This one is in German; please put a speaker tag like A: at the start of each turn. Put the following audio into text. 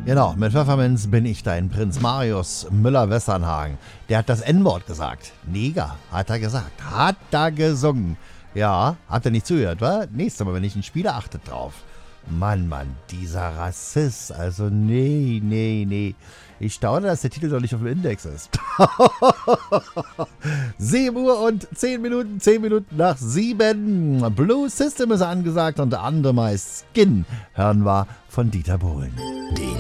A: Genau, mit Pfefferminz bin ich dein Prinz Marius Müller-Westernhagen. Der hat das N-Wort gesagt. Neger, hat er gesagt. Hat er gesungen. Ja, habt ihr nicht zugehört, wa? Nächstes Mal, wenn ich ihn spiele, achtet drauf. Mann, dieser Rassist. Also, nee. Ich staune, dass der Titel doch nicht auf dem Index ist. 7 Uhr und 10 Minuten, 10 Minuten nach 7. Blue System ist angesagt und der andere meist Skin hören wir von Dieter Bohlen.